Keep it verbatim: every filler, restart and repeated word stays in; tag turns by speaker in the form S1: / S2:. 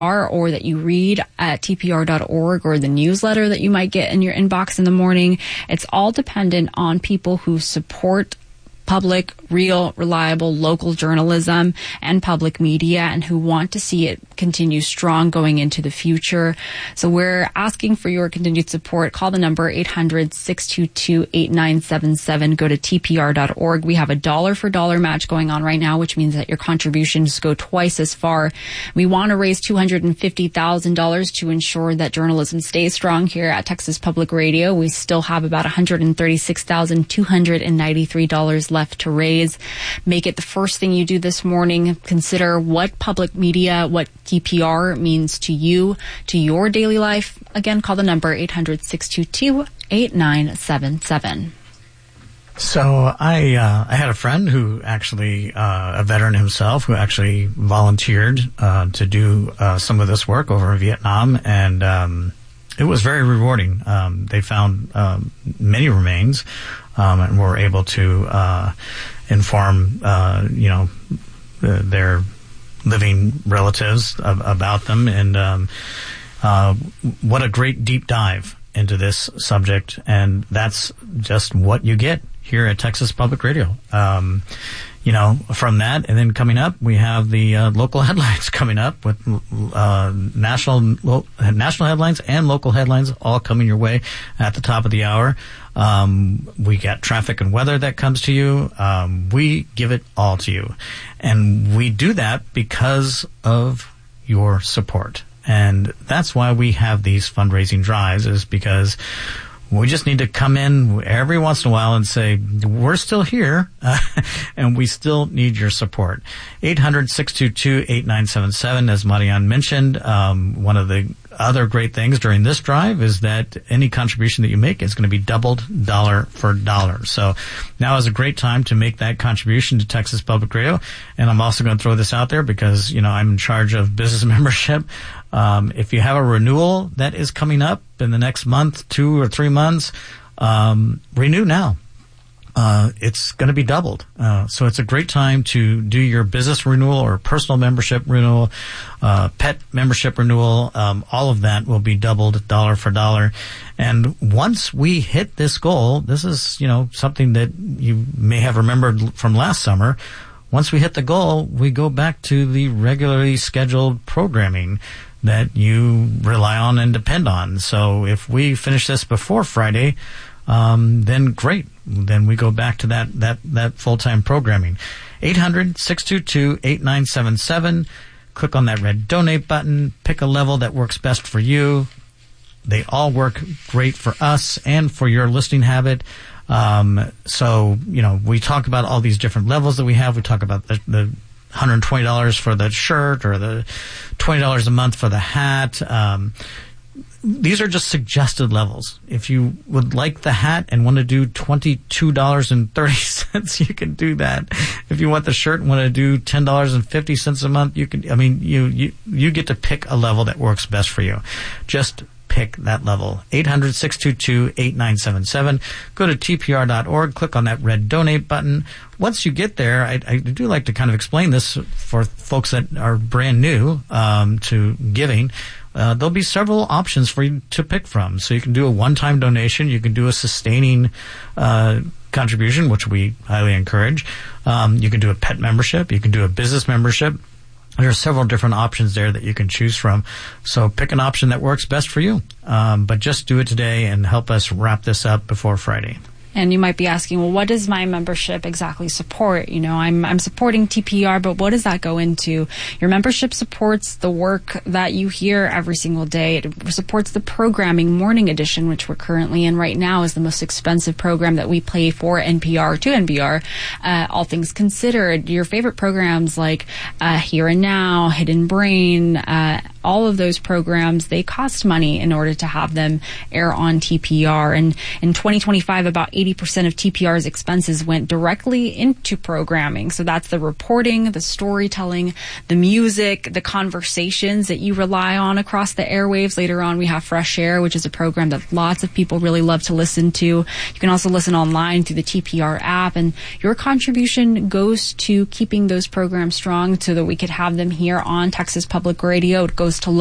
S1: or that you read at T P R dot org, or the newsletter that you might get in your inbox in the morning. It's all dependent on people who support public, real, reliable, local journalism and public media, and who want to see it continue strong going into the future. So we're asking for your continued support. Call the number eight hundred, six two two, eight nine seven seven. Go to T P R dot org. We have a dollar for dollar match going on right now, which means that your contributions go twice as far. We want to raise two hundred fifty thousand dollars to ensure that journalism stays strong here at Texas Public Radio. We still have about one hundred thirty-six thousand two hundred ninety-three dollars left to raise. Make it the first thing you do this morning. Consider what public media, what T P R means to you, to your daily life. Again, call the number eight hundred, six two two, eight nine seven seven.
S2: So I uh, I had a friend who actually, uh, a veteran himself, who actually volunteered uh, to do uh, some of this work over in Vietnam, and um, it was very rewarding. Um, they found um, many remains, um, and were able to uh, inform, uh, you know, uh, their living relatives ab- about them. And um, uh, what a great deep dive into this subject. And that's just what you get here at Texas Public Radio. Um, you know, from that, and then coming up, we have the uh, local headlines coming up with uh, national lo- national headlines and local headlines all coming your way at the top of the hour. Um, we got traffic and weather that comes to you. Um, we give it all to you. And we do that because of your support. And that's why we have these fundraising drives, is because we just need to come in every once in a while and say, we're still here, uh, and we still need your support. eight hundred, six two two, eight nine seven seven, as Marianne mentioned. Um, one of the other great things during this drive is that any contribution that you make is going to be doubled dollar for dollar. So now is a great time to make that contribution to Texas Public Radio. And I'm also going to throw this out there because, you know, I'm in charge of business membership. Um, if you have a renewal that is coming up in the next month, two or three months, um, renew now. Uh, it's going to be doubled. Uh, so it's a great time to do your business renewal or personal membership renewal, uh, pet membership renewal. Um, all of that will be doubled dollar for dollar. And once we hit this goal, this is, you know, something that you may have remembered from last summer. Once we hit the goal, we go back to the regularly scheduled programming that you rely on and depend on. So if we finish this before Friday, um, then great. Then we go back to that, that, that full-time programming. eight hundred, six two two, eight nine seven seven. Click on that red donate button. Pick a level that works best for you. They all work great for us and for your listening habit. Um, so, you know, we talk about all these different levels that we have. We talk about the, the one hundred twenty dollars for the shirt, or the twenty dollars a month for the hat. Um, these are just suggested levels. If you would like the hat and want to do twenty-two dollars and thirty cents, you can do that. If you want the shirt and want to do ten dollars and fifty cents a month, you can, I mean, you, you, you get to pick a level that works best for you. Just pick that level. eight hundred, six two two, eight nine seven seven. Go to T P R dot org, click on that red donate button. Once you get there, I, I do like to kind of explain this for folks that are brand new um, to giving. Uh, there'll be several options for you to pick from. So you can do a one-time donation. You can do a sustaining uh, contribution, which we highly encourage. Um, you can do a pet membership. You can do a business membership. There are several different options there that you can choose from. So pick an option that works best for you. Um, but just do it today and help us wrap this up before Friday.
S1: And you might be asking, well, what does my membership exactly support? You know, I'm I'm supporting T P R, but what does that go into? Your membership supports the work that you hear every single day. It supports the programming. Morning Edition, which we're currently in right now, is the most expensive program that we play for N P R to N P R. Uh, all things considered, your favorite programs like uh, Here and Now, Hidden Brain, uh, all of those programs, they cost money in order to have them air on T P R. And in twenty twenty-five, about eighty percent of T P R's expenses went directly into programming. So that's the reporting, the storytelling, the music, the conversations that you rely on across the airwaves. Later on, we have Fresh Air, which is a program that lots of people really love to listen to. You can also listen online through the T P R app, and your contribution goes to keeping those programs strong so that we could have them here on Texas Public Radio. It goes opposed to